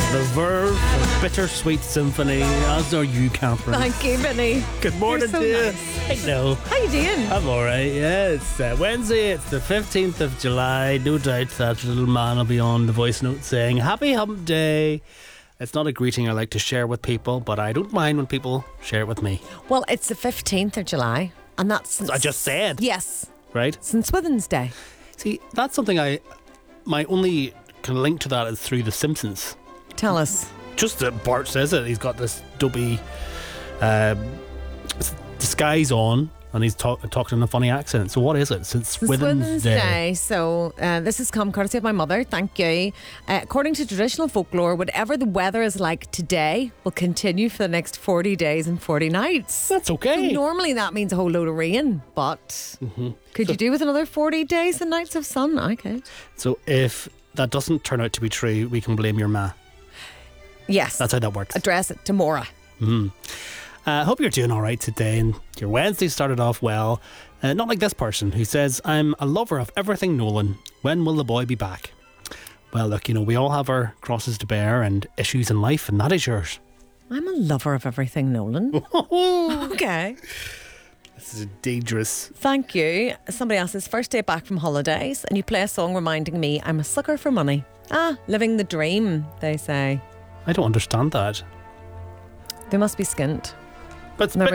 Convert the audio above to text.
The Verve, a bittersweet symphony, as are you, Catherine. Thank you, Vinny. Good morning You're so to you. nice. Hello. How you doing? I'm alright, yeah. It's Wednesday, it's the 15th of July. No doubt that little man will be on the voice note saying, Happy Hump Day. It's not a greeting I like to share with people, but I don't mind when people share it with me. Well, it's the 15th of July, and that's since... I just said. Yes, Right? since Women's Day. See, that's something my only kind of link to that is through The Simpsons. Tell us. Just that Bart says it. He's got this dopey disguise on, and he's talking in a funny accent. So what is it? Since Women's Day. So this has come courtesy of my mother. Thank you. According to traditional folklore, whatever the weather is like today will continue for the next 40 days and 40 nights. That's okay. So normally that means a whole load of rain, but could you do with another 40 days and nights of sun? I could. So if that doesn't turn out to be true, we can blame your ma. Yes. That's how that works. Address it to Maura. Hope you're doing all right today and your Wednesday started off well. Not like this person who says, I'm a lover of everything Nolan. When will the boy be back? Well, look, we all have our crosses to bear and issues in life, and that is yours. I'm a lover of everything, Nolan. Okay. This is dangerous. Thank you. Somebody else says, first day back from holidays, and you play a song reminding me I'm a sucker for money. Living the dream, they say. I don't understand that. They must be skint. But They're